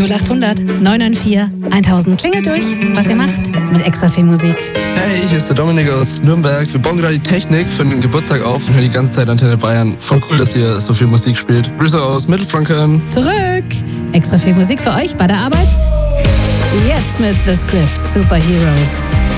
0800 994 1000. Klingelt durch, was ihr macht mit extra viel Musik. Hey, hier ist der Dominik aus Nürnberg. Wir bauen gerade die Technik für den Geburtstag auf und hören die ganze Zeit Antenne Bayern. Voll cool, dass ihr so viel Musik spielt. Grüße aus Mittelfranken. Zurück! Extra viel Musik für euch bei der Arbeit. Jetzt mit The Script Superheroes.